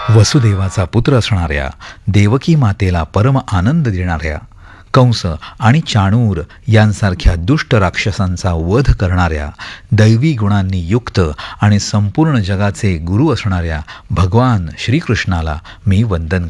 वसुदेवाचा पुत्र असणाऱ्या, देवकी मातेला परम आनंद देणाऱ्या, कंस आणि चाणूर यांसारख्या दुष्ट राक्षसांचा वध करणाऱ्या, दैवी गुणांनी युक्त आणि संपूर्ण जगाचे गुरु असणाऱ्या भगवान श्रीकृष्णाला मी वंदन